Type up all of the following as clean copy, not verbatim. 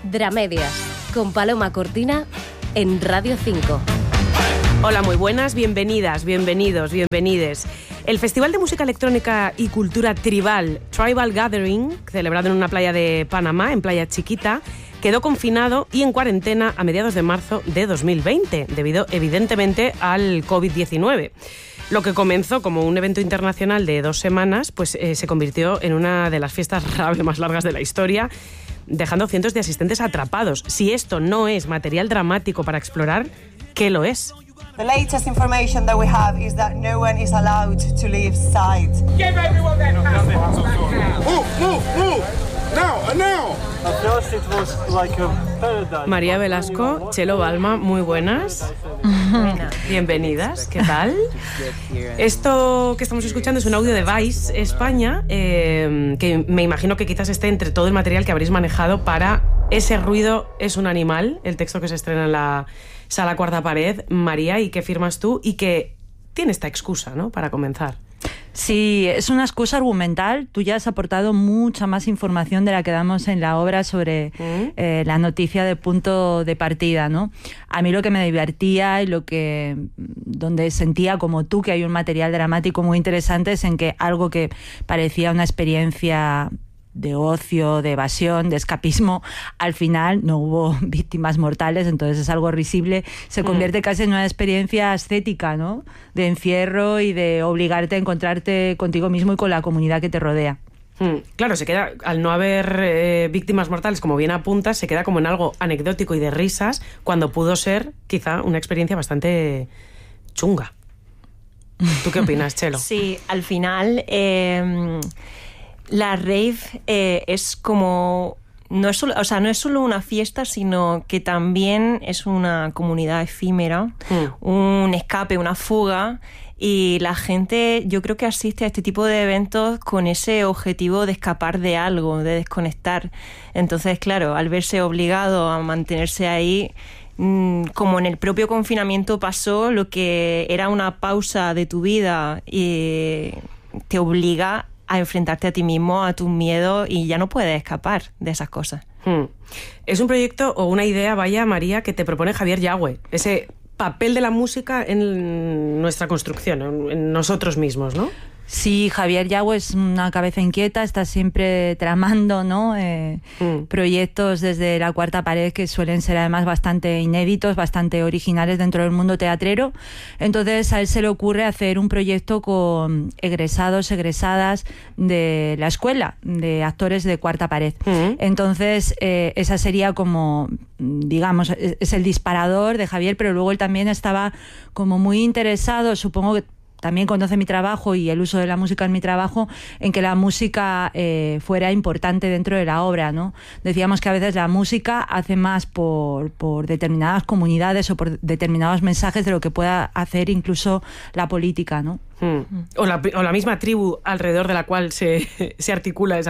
Dramedias, con Paloma Cortina en Radio 5. Hola, muy buenas, bienvenidas, bienvenidos, bienvenides. El Festival de Música Electrónica y Cultura Tribal, Tribal Gathering, celebrado en una playa de Panamá, en Playa Chiquita, quedó confinado y en cuarentena a mediados de marzo de 2020, debido evidentemente al COVID-19. Lo que comenzó como un evento internacional de 2 semanas, pues se convirtió en una de las fiestas rave más largas de la historia, dejando cientos de asistentes atrapados. Si esto no es material dramático para explorar, ¿qué lo es? The latest information that we have is that no one is allowed to leave site. Give everyone their passports back now. Move! Now! At first it was like a paradise. María Velasco, Chelo Balma, muy buenas. Bienvenidas, ¿qué tal? Esto que estamos escuchando es un audio de Vice España, que me imagino que quizás esté entre todo el material que habréis manejado para Ese ruido es un animal, el texto que se estrena en la Sala Cuarta Pared. María, y que firmas tú y que tiene esta excusa, ¿no?, para comenzar. Sí, es una excusa argumental. Tú ya has aportado mucha más información de la que damos en la obra sobre la noticia de punto de partida, ¿no? A mí lo que me divertía y donde sentía como tú que hay un material dramático muy interesante es en que algo que parecía una experiencia de ocio, de evasión, de escapismo, al final no hubo víctimas mortales, entonces es algo risible, se convierte casi en una experiencia estética, ¿no?, de encierro y de obligarte a encontrarte contigo mismo y con la comunidad que te rodea. Claro, se queda, al no haber víctimas mortales, como bien apuntas, se queda como en algo anecdótico y de risas, cuando pudo ser quizá una experiencia bastante chunga. ¿Tú qué opinas, Chelo? Sí, al final la rave es como... No es solo una fiesta, sino que también es una comunidad efímera, un escape, una fuga, y la gente, yo creo que asiste a este tipo de eventos con ese objetivo de escapar de algo, de desconectar. Entonces, claro, al verse obligado a mantenerse ahí, como en el propio confinamiento pasó, lo que era una pausa de tu vida y te obliga a enfrentarte a ti mismo, a tus miedos, y ya no puedes escapar de esas cosas. Es un proyecto o una idea, vaya, María, que te propone Javier Yagüe, ese papel de la música en nuestra construcción, en nosotros mismos, ¿no? Sí, Javier Yagüe es una cabeza inquieta, está siempre tramando, ¿no?, proyectos desde la Cuarta Pared que suelen ser además bastante inéditos, bastante originales dentro del mundo teatrero. Entonces a él se le ocurre hacer un proyecto con egresados, egresadas de la escuela de actores de Cuarta Pared. Entonces esa sería como, digamos, es el disparador de Javier, pero luego él también estaba como muy interesado, supongo que también conoce mi trabajo y el uso de la música en mi trabajo, en que la música fuera importante dentro de la obra, ¿no? Decíamos que a veces la música hace más por determinadas comunidades o por determinados mensajes de lo que pueda hacer incluso la política, ¿no? O la misma tribu alrededor de la cual se articula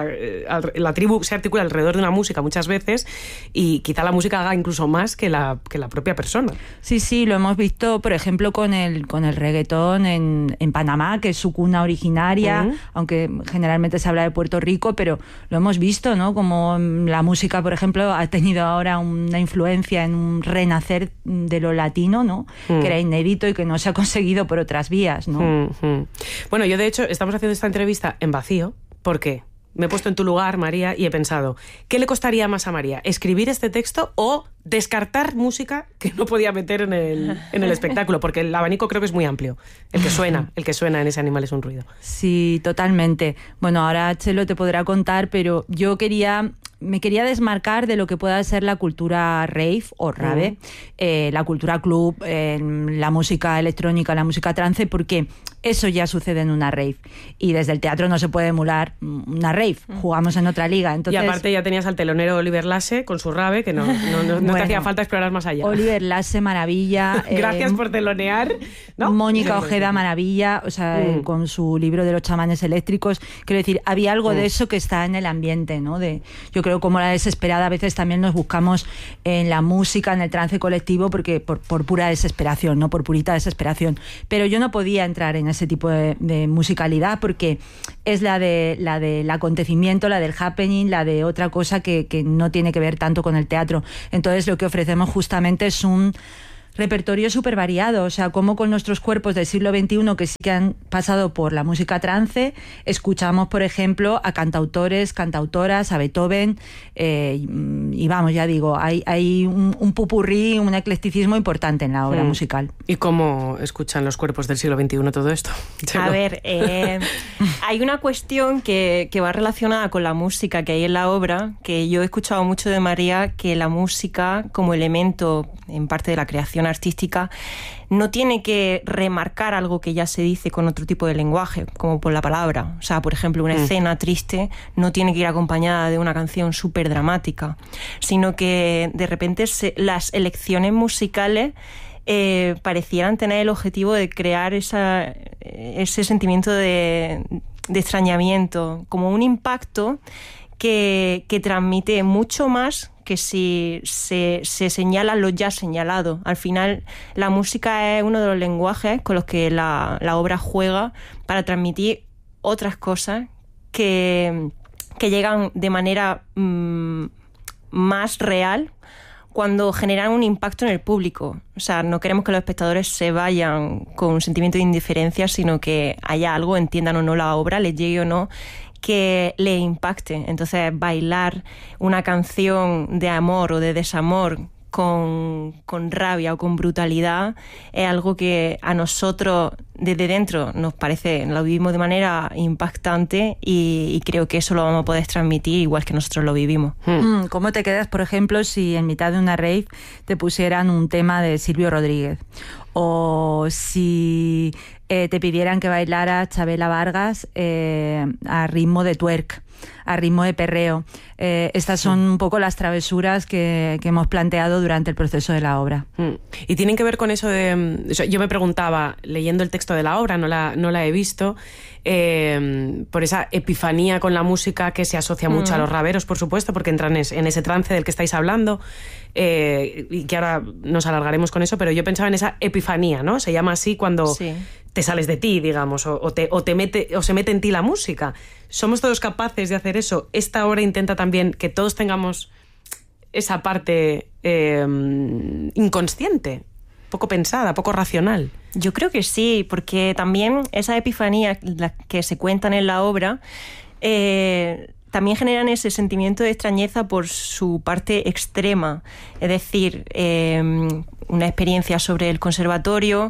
la tribu se articula alrededor de una música muchas veces, y quizá la música haga incluso más que la propia persona. Sí, lo hemos visto, por ejemplo, con el reggaetón en Panamá, que es su cuna originaria, aunque generalmente se habla de Puerto Rico, pero lo hemos visto, ¿no?, como la música, por ejemplo, ha tenido ahora una influencia en un renacer de lo latino, ¿no?, que era inédito y que no se ha conseguido por otras vías, ¿no? Bueno, yo de hecho estamos haciendo esta entrevista en vacío porque me he puesto en tu lugar, María, y he pensado, ¿qué le costaría más a María? ¿Escribir este texto o descartar música que no podía meter en el espectáculo? Porque el abanico creo que es muy amplio. El que suena en Ese animal es un ruido. Sí, totalmente. Bueno, ahora Chelo te podrá contar, pero yo me quería desmarcar de lo que pueda ser la cultura rave o rave, la cultura club, la música electrónica, la música trance, porque eso ya sucede en una rave. Y desde el teatro no se puede emular una rave. Jugamos en otra liga. Entonces, y aparte ya tenías al telonero Oliver Lasse con su rave, que no te hacía falta explorar más allá. Oliver Lasse, maravilla. Gracias por telonear, ¿no? Mónica Ojeda, maravilla. O sea, con su libro de los chamanes eléctricos. Quiero decir, había algo de eso que está en el ambiente, ¿no? Yo creo como la desesperada a veces también nos buscamos en la música, en el trance colectivo, porque por pura desesperación, ¿no? Por purita desesperación. Pero yo no podía entrar en ese tipo de musicalidad, porque es la del acontecimiento, la del happening, la de otra cosa que no tiene que ver tanto con el teatro. Entonces lo que ofrecemos justamente es un repertorio súper variado, o sea, como con nuestros cuerpos del siglo XXI que sí que han pasado por la música trance, escuchamos, por ejemplo, a cantautores, cantautoras, a Beethoven, y vamos, ya digo, hay un popurrí, un eclecticismo importante en la obra musical. ¿Y cómo escuchan los cuerpos del siglo XXI todo esto? A ver, hay una cuestión que va relacionada con la música que hay en la obra, que yo he escuchado mucho de María, que la música como elemento en parte de la creación artística no tiene que remarcar algo que ya se dice con otro tipo de lenguaje, como por la palabra. O sea, por ejemplo, una escena triste no tiene que ir acompañada de una canción súper dramática, sino que de repente las elecciones musicales parecieran tener el objetivo de crear ese sentimiento de extrañamiento, como un impacto que transmite mucho más que si se señala lo ya señalado. Al final, la música es uno de los lenguajes con los que la obra juega para transmitir otras cosas que llegan de manera más real cuando generan un impacto en el público. O sea, no queremos que los espectadores se vayan con un sentimiento de indiferencia, sino que haya algo, entiendan o no la obra, les llegue o no, que le impacte. Entonces, bailar una canción de amor o de desamor con rabia o con brutalidad es algo que a nosotros desde dentro nos parece, lo vivimos de manera impactante y creo que eso lo vamos a poder transmitir igual que nosotros lo vivimos. ¿Cómo te quedas, por ejemplo, si en mitad de una rave te pusieran un tema de Silvio Rodríguez? O si te pidieran que bailara Chabela Vargas a ritmo de twerk, a ritmo de perreo. Estas son un poco las travesuras que hemos planteado durante el proceso de la obra. Y tienen que ver con eso de... Yo me preguntaba, leyendo el texto de la obra, no la he visto, por esa epifanía con la música que se asocia mucho a los raveros, por supuesto, porque entran en ese trance del que estáis hablando, y que ahora nos alargaremos con eso, pero yo pensaba en esa epifanía, ¿no? Se llama así cuando te sales de ti, digamos, o se mete en ti la música. ¿Somos todos capaces de hacer eso? Esta obra intenta también que todos tengamos esa parte inconsciente, poco pensada, poco racional. Yo creo que sí, porque también esa epifanía que se cuentan en la obra también generan ese sentimiento de extrañeza por su parte extrema. Es decir, una experiencia sobre el conservatorio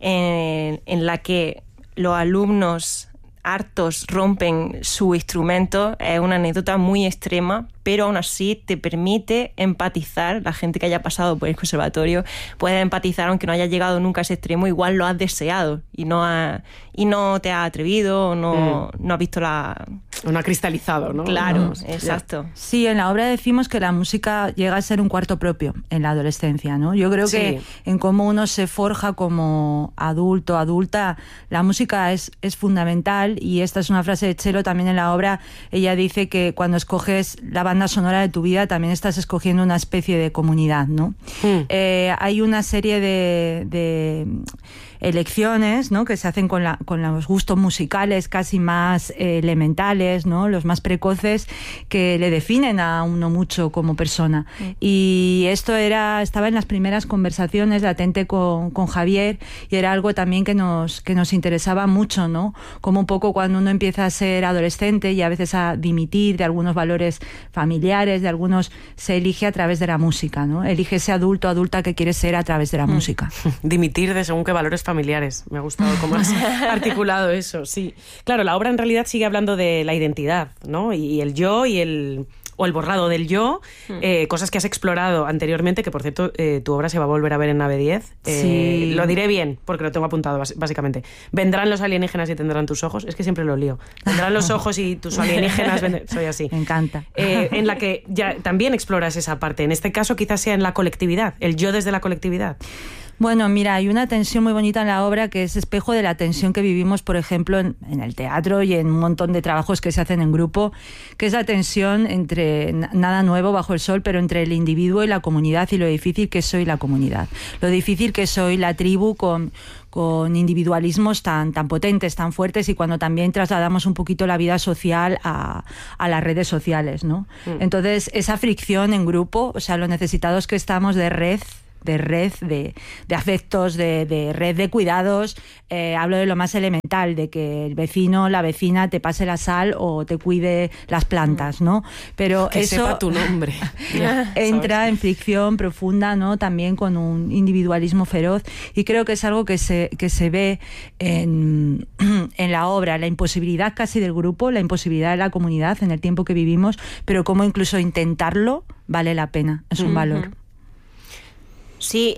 en la que los alumnos hartos rompen su instrumento. Es una anécdota muy extrema, pero aún así te permite empatizar. La gente que haya pasado por el conservatorio puede empatizar, aunque no haya llegado nunca a ese extremo, igual lo has deseado y no te has atrevido o no has visto la... No ha cristalizado, ¿no? Claro, exacto. Sí, en la obra decimos que la música llega a ser un cuarto propio en la adolescencia, ¿no? Yo creo que en cómo uno se forja como adulto, adulta, la música es fundamental, y esta es una frase de Chelo también en la obra. Ella dice que cuando escoges la banda sonora de tu vida también estás escogiendo una especie de comunidad, ¿no? Hay una serie de elecciones, ¿no?, que se hacen con los gustos musicales casi más elementales, ¿no?, los más precoces, que le definen a uno mucho como persona. Y esto estaba en las primeras conversaciones latente con Javier, y era algo también que nos interesaba mucho, ¿no? Como un poco cuando uno empieza a ser adolescente y a veces a dimitir de algunos valores familiares, de algunos, se elige a través de la música, ¿no? Elige ese adulto, adulta que quiere ser a través de la música. Dimitir de según qué valores familiares. Me ha gustado cómo has articulado eso, sí. Claro, la obra en realidad sigue hablando de la identidad, ¿no? Y el yo y el borrado del yo, cosas que has explorado anteriormente, que por cierto tu obra se va a volver a ver en Nave 10. Sí. Lo diré bien, porque lo tengo apuntado básicamente. Vendrán los alienígenas y tendrán tus ojos. Es que siempre lo lío. Vendrán los ojos y tus alienígenas... Soy así. Me encanta. En la que ya también exploras esa parte. En este caso quizás sea en la colectividad, el yo desde la colectividad. Bueno, mira, hay una tensión muy bonita en la obra que es espejo de la tensión que vivimos, por ejemplo, en el teatro y en un montón de trabajos que se hacen en grupo, que es la tensión entre, nada nuevo bajo el sol, pero entre el individuo y la comunidad, y lo difícil que soy la comunidad, lo difícil que soy la tribu con individualismos tan potentes, tan fuertes, y cuando también trasladamos un poquito la vida social a las redes sociales, ¿no? Entonces, esa fricción en grupo, o sea, lo necesitados que estamos de red, de afectos, de red de cuidados. Hablo de lo más elemental, de que el vecino, la vecina te pase la sal o te cuide las plantas, ¿no? Pero que eso sepa tu nombre. entra en fricción profunda, ¿no? También con un individualismo feroz, y creo que es algo que se ve en la obra, la imposibilidad casi del grupo, la imposibilidad de la comunidad en el tiempo que vivimos, pero cómo incluso intentarlo vale la pena, es un valor. Sí,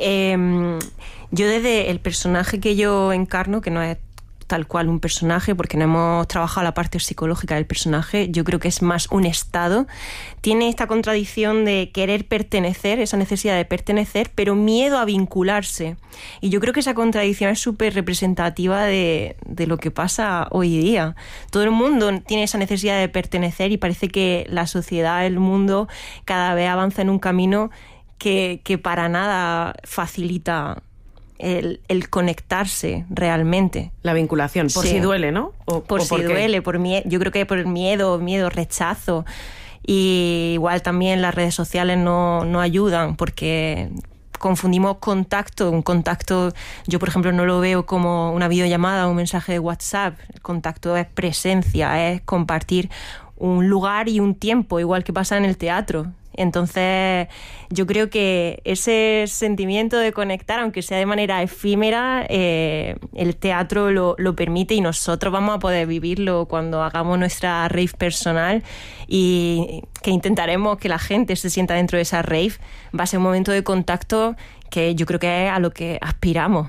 yo desde el personaje que yo encarno, que no es tal cual un personaje, porque no hemos trabajado la parte psicológica del personaje, yo creo que es más un estado, tiene esta contradicción de querer pertenecer, esa necesidad de pertenecer, pero miedo a vincularse. Y yo creo que esa contradicción es súper representativa de lo que pasa hoy día. Todo el mundo tiene esa necesidad de pertenecer y parece que la sociedad, el mundo, cada vez avanza en un camino que para nada facilita el conectarse realmente. La vinculación, por si duele, ¿no? Por si duele, yo creo que por el miedo, rechazo. Y igual también las redes sociales no ayudan, porque confundimos contacto. Un contacto, yo por ejemplo no lo veo como una videollamada o un mensaje de WhatsApp. El contacto es presencia, es compartir un lugar y un tiempo, igual que pasa en el teatro. Entonces, yo creo que ese sentimiento de conectar, aunque sea de manera efímera, el teatro lo permite, y nosotros vamos a poder vivirlo cuando hagamos nuestra rave personal, y que intentaremos que la gente se sienta dentro de esa rave. Va a ser un momento de contacto que yo creo que es a lo que aspiramos.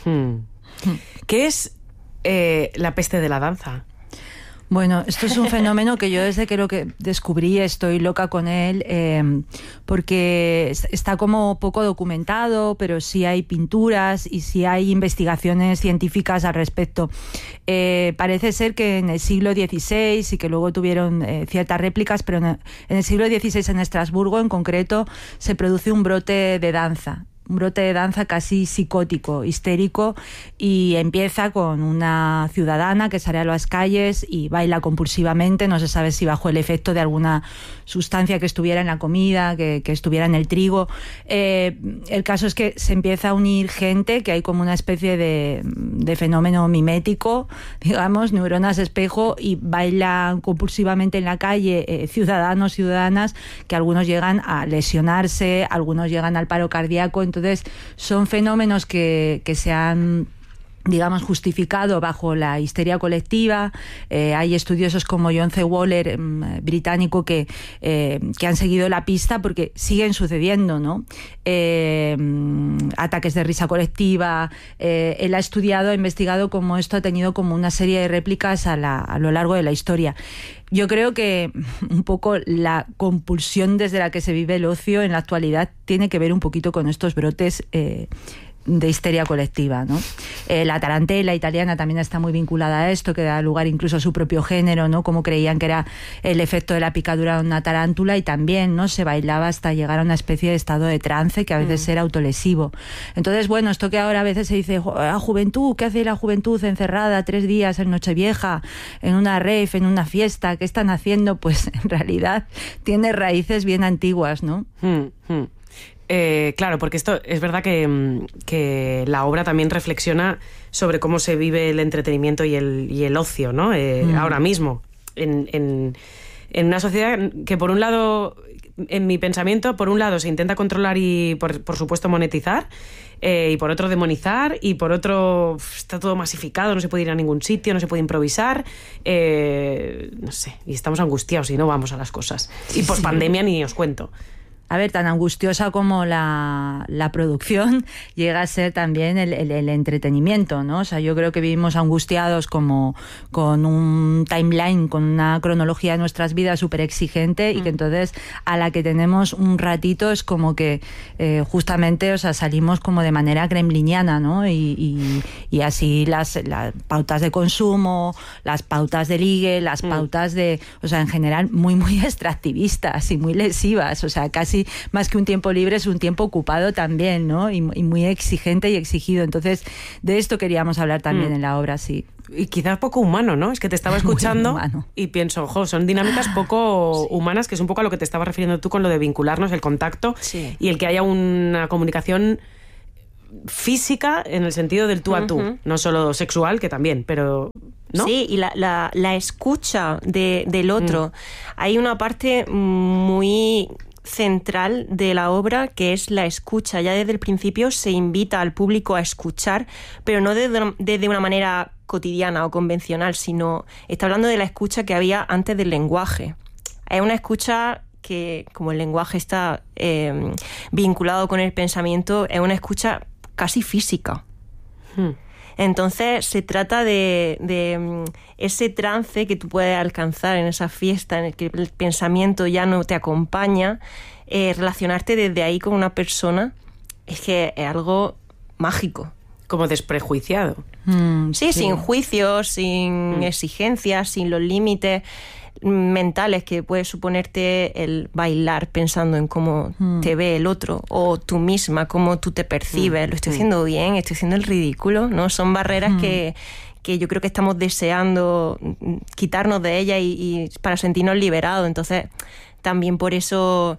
¿Qué es la peste de la danza? Bueno, esto es un fenómeno que yo desde que lo que descubrí estoy loca con él, porque está como poco documentado, pero sí hay pinturas y sí hay investigaciones científicas al respecto. Parece ser que en el siglo XVI, y que luego tuvieron ciertas réplicas, pero en el siglo XVI en Estrasburgo en concreto se produce un brote de danza. Un brote de danza casi psicótico, histérico, y empieza con una ciudadana que sale a las calles y baila compulsivamente, no se sabe si bajo el efecto de alguna sustancia que estuviera en la comida, que estuviera en el trigo. El caso es que se empieza a unir gente, que hay como una especie de fenómeno mimético, digamos, neuronas espejo, y bailan compulsivamente en la calle ciudadanos, ciudadanas, que algunos llegan a lesionarse, algunos llegan al paro cardíaco. Entonces, son fenómenos que se han, digamos, justificado bajo la histeria colectiva. Hay estudiosos como John C. Waller, británico, que han seguido la pista porque siguen sucediendo, ¿no? Ataques de risa colectiva. Él ha estudiado, ha investigado cómo esto ha tenido como una serie de réplicas a lo largo de la historia. Yo creo que un poco la compulsión desde la que se vive el ocio en la actualidad tiene que ver un poquito con estos brotes de histeria colectiva, ¿no? La tarantela italiana también está muy vinculada a esto, que da lugar incluso a su propio género, ¿no? Como creían que era el efecto de la picadura de una tarántula, y también, ¿no?, se bailaba hasta llegar a una especie de estado de trance que a veces era autolesivo. Entonces, bueno, esto que ahora a veces se dice, la juventud, ¿qué hace la juventud encerrada 3 días en Nochevieja, en una rave, en una fiesta? ¿Qué están haciendo? Pues en realidad tiene raíces bien antiguas, ¿no? Claro, porque esto es verdad que la obra también reflexiona sobre cómo se vive el entretenimiento y el ocio, ¿no? Ahora mismo, en una sociedad que, por un lado, en mi pensamiento, por un lado se intenta controlar y, por supuesto, monetizar, y por otro demonizar, y por otro está todo masificado, no se puede ir a ningún sitio, no se puede improvisar, no sé, y estamos angustiados y no vamos a las cosas. Y pospandemia ni os cuento. a ver, tan angustiosa como la producción, llega a ser también el entretenimiento, ¿no? O sea, yo creo que vivimos angustiados como con un timeline, con una cronología de nuestras vidas súper exigente, y que entonces a la que tenemos un ratito es como que justamente, o sea, salimos como de manera gremliniana, ¿no? Y así las pautas de consumo, las pautas de ligue, las pautas de, o sea, en general muy extractivistas y muy lesivas, o sea, casi más que un tiempo libre es un tiempo ocupado también, ¿no? Y muy exigente y exigido. Entonces, de esto queríamos hablar también en la obra, sí. Y quizás poco humano, ¿no? Es que te estaba escuchando y pienso, son dinámicas poco humanas, que es un poco a lo que te estabas refiriendo tú con lo de vincularnos, el contacto, y el que haya una comunicación física en el sentido del tú a tú, no solo sexual, que también, pero... ¿no? Sí, y la escucha del otro. Hay una parte muy central de la obra que es la escucha. Ya desde el principio se invita al público a escuchar, pero no desde una manera cotidiana o convencional, sino está hablando de la escucha que había antes del lenguaje. Es una escucha que, como el lenguaje está vinculado con el pensamiento, es una escucha casi física. Entonces se trata de ese trance que tú puedes alcanzar en esa fiesta en el que el pensamiento ya no te acompaña, relacionarte desde ahí con una persona es que es algo mágico. Como desprejuiciado. Sí, sin juicios, sin exigencias, sin los límites mentales que puede suponerte el bailar pensando en cómo te ve el otro, o tú misma, cómo tú te percibes. ¿Lo estoy haciendo bien? ¿Estoy haciendo el ridículo? ¿No? Son barreras que yo creo que estamos deseando quitarnos de ellas y para sentirnos liberados. Entonces, también por eso,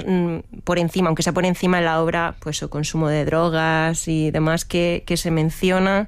por encima, aunque sea por encima de la obra, pues el consumo de drogas y demás que se menciona,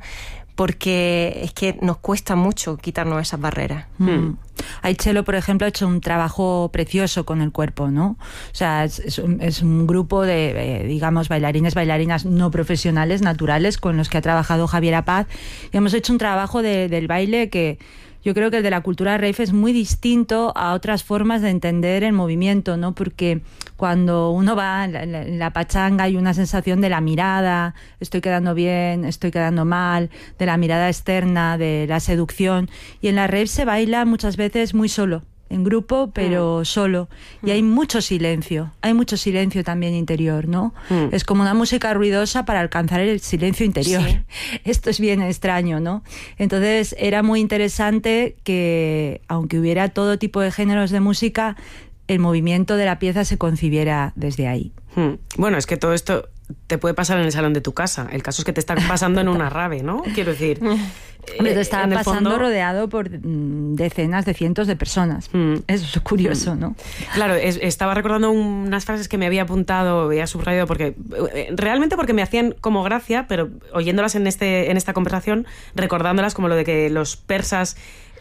porque es que nos cuesta mucho quitarnos esas barreras. Aichelo, por ejemplo, ha hecho un trabajo precioso con el cuerpo, ¿no? O sea, es un grupo de, digamos, bailarinas no profesionales, naturales, con los que ha trabajado Javiera Paz, y hemos hecho un trabajo del baile que yo creo que el de la cultura rave es muy distinto a otras formas de entender el movimiento, ¿no? Porque cuando uno va en la pachanga hay una sensación de la mirada, estoy quedando bien, estoy quedando mal, de la mirada externa, de la seducción. Y en la rave se baila muchas veces muy solo, en grupo, pero solo. Y hay mucho silencio también interior, ¿no? Es como una música ruidosa para alcanzar el silencio interior. Sí. Esto es bien extraño, ¿no? Entonces era muy interesante que, aunque hubiera todo tipo de géneros de música, el movimiento de la pieza se concibiera desde ahí. Bueno, es que todo esto te puede pasar en el salón de tu casa. El caso es que te está pasando en una rave, ¿no? Quiero decir... Hombre, te está pasando rodeado por decenas de cientos de personas. Eso es curioso, ¿no? Claro, estaba recordando unas frases que me había apuntado, había subrayado, porque realmente porque me hacían como gracia, pero oyéndolas en esta conversación, recordándolas como lo de que los persas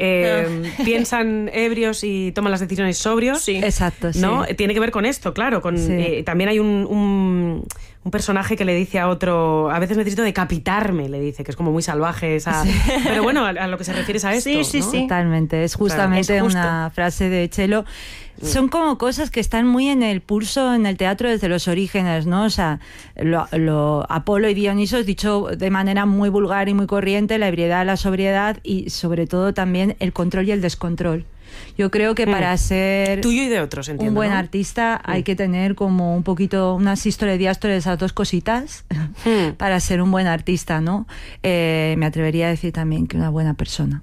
piensan ebrios y toman las decisiones sobrios. Sí. Exacto, ¿no? sí. Tiene que ver con esto, claro. También hay un personaje que le dice a otro, a veces necesito decapitarme, le dice, que es como muy salvaje esa... Sí. Pero bueno, a lo que se refiere es a esto, sí, ¿no? Totalmente, es justamente una frase de Chelo. Son como cosas que están muy en el pulso en el teatro desde los orígenes, ¿no? O sea, Apolo y Dioniso, dicho de manera muy vulgar y muy corriente, la ebriedad, la sobriedad y sobre todo también el control y el descontrol. Yo creo que para ser tuyo y de otros, entiendo, un buen ¿no? artista hay que tener como un poquito una sístole y diástole de esas dos cositas para ser un buen artista, ¿no? Me atrevería a decir también que una buena persona.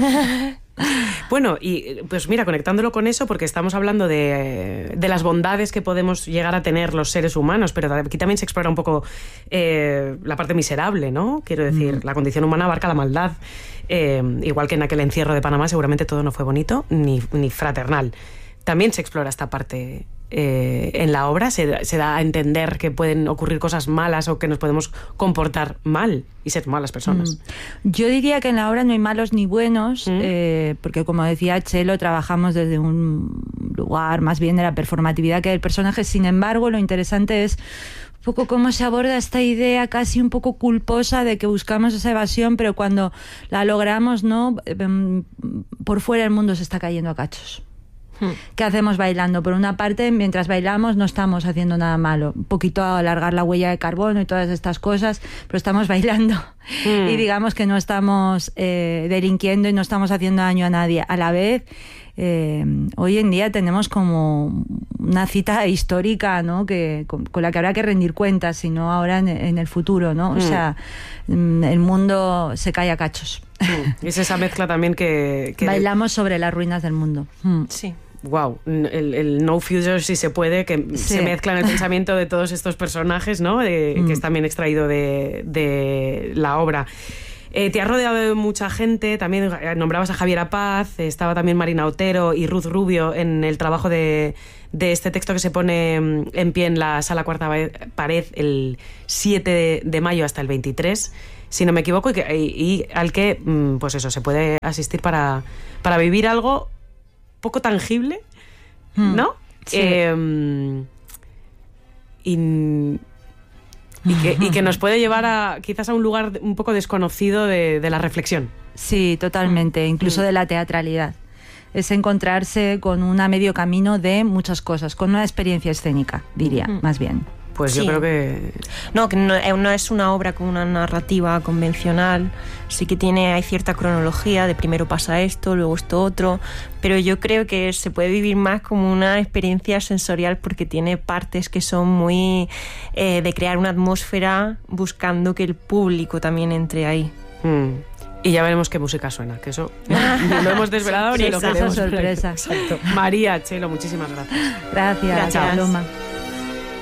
Bueno, y pues mira, conectándolo con eso, porque estamos hablando de las bondades que podemos llegar a tener los seres humanos, pero aquí también se explora un poco la parte miserable, ¿no? Quiero decir, la condición humana abarca la maldad. Igual que en aquel encierro de Panamá, seguramente todo no fue bonito ni fraternal. También se explora esta parte en la obra, se da a entender que pueden ocurrir cosas malas o que nos podemos comportar mal y ser malas personas. Yo diría que en la obra no hay malos ni buenos, porque como decía Chelo, trabajamos desde un lugar más bien de la performatividad que del personaje. Sin embargo, lo interesante es un poco cómo se aborda esta idea casi un poco culposa de que buscamos esa evasión, pero cuando la logramos, ¿no? Por fuera el mundo se está cayendo a cachos. ¿Qué hacemos bailando? Por una parte, mientras bailamos no estamos haciendo nada malo. Un poquito alargar la huella de carbono y todas estas cosas, pero estamos bailando. Y digamos que no estamos delinquiendo y no estamos haciendo daño a nadie. A la vez, hoy en día tenemos como una cita histórica, ¿no? Con la que habrá que rendir cuentas, si no ahora en el futuro, ¿no? O sea, el mundo se cae a cachos. Es esa mezcla también que... Bailamos sobre las ruinas del mundo. Sí. Wow, el no future si se puede, que se mezcla en el pensamiento de todos estos personajes, ¿no? Que es también extraído de la obra. Te has rodeado de mucha gente, también nombrabas a Javiera Paz, estaba también Marina Otero y Ruth Rubio en el trabajo de este texto que se pone en pie en la Sala Cuarta Pared el 7 de mayo hasta el 23, si no me equivoco, y al que, pues eso, se puede asistir para vivir algo poco tangible, ¿no? Sí. Y que nos puede llevar quizás a un lugar un poco desconocido de la reflexión. Sí, totalmente, incluso de la teatralidad. Es encontrarse con un medio camino de muchas cosas, con una experiencia escénica, diría, más bien. Pues Sí. yo creo que... No, que no es una obra con una narrativa convencional, sí que hay cierta cronología, de primero pasa esto, luego esto otro, pero yo creo que se puede vivir más como una experiencia sensorial porque tiene partes que son muy de crear una atmósfera buscando que el público también entre ahí. Y ya veremos qué música suena, que eso no lo hemos desvelado ni lo Sorpresa, queremos. sorpresa. Exacto. María, Chelo, muchísimas gracias. Gracias, Gracias. Paloma.